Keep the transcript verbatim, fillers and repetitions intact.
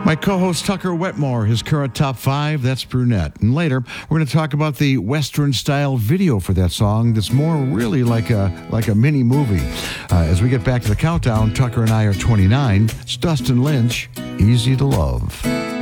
My co-host Tucker Wetmore, his current top five, that's Brunette. And later, we're going to talk about the Western-style video for that song that's more really like a like a mini movie. Uh, as we get back to the countdown, Tucker and I are twenty-nine. It's Dustin Lynch, Easy to Love.